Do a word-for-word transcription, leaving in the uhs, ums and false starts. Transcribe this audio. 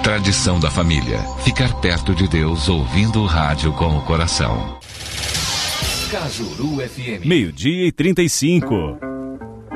Tradição da família. Ficar perto de Deus ouvindo o rádio com o coração. Cajuru F M. Meio-dia e trinta e cinco.